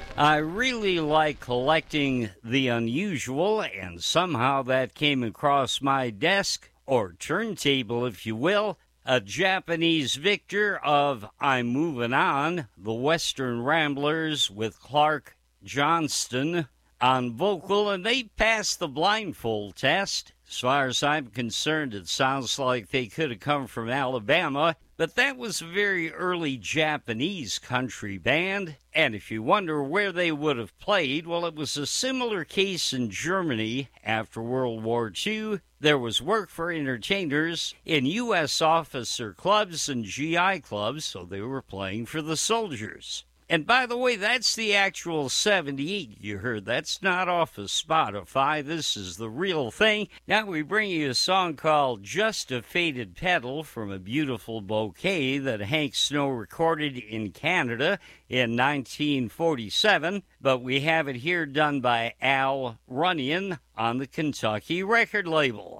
I really like collecting the unusual, and somehow that came across my desk, or turntable, if you will. A Japanese Victor of I'm Moving On, the Western Ramblers with Clark Johnston on vocal, and they passed the blindfold test. As far as I'm concerned, it sounds like they could have come from Alabama, but that was a very early Japanese country band. And if you wonder where they would have played, well, it was a similar case in Germany after World War II. There was work for entertainers in U.S. officer clubs and GI clubs, so they were playing for the soldiers. And by the way, that's the actual 78 you heard. That's not off of Spotify. This is the real thing. Now we bring you a song called Just a Faded Petal from a beautiful bouquet that Hank Snow recorded in Canada in 1947. But we have it here done by Al Runyon on the Kentucky record label.